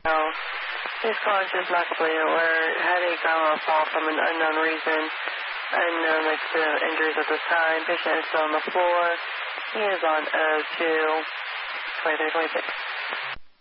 No. He's conscious, mentally alert, had a ground fall from an unknown reason. Unknown extent of injuries at this time. Patient is still on the floor. He is on O2 2326.